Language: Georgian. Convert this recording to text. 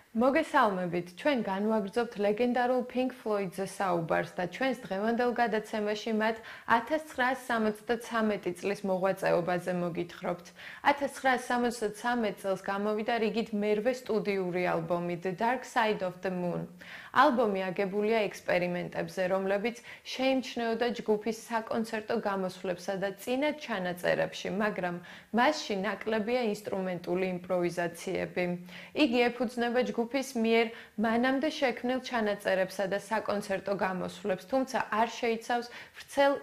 მოგესალმებით, ჩვენ განვაგრძობთ ლეგენდარულ Pink Floyd-ზე საუბარს და ჩვენს დღევანდელ გადაცემაში მათ 1973 წლის მოღვაწეობაზე მოგითხრობთ. 1973 წელს გამოვიდა რიგით მერვე სტუდიური ალბომი The Dark Side of the Moon. ალბომი აგებულია ექსპერიმენტებზე, რომლებიც შეიმჩნეოდა ჯგუფის საკონცერტო გამოსვლებსა და წინა ჩანაწერებში, მაგრამ მასში ნაკლებია ინსტრუმენტული იმპროვიზაციები. იგი ეფუძნება ჯგუფის მიერ მანამდე შექმნილ ჩანაწერებსა და საკონცერტო გამოსვლებს, თუმცა არ შეიცავს ვრცელ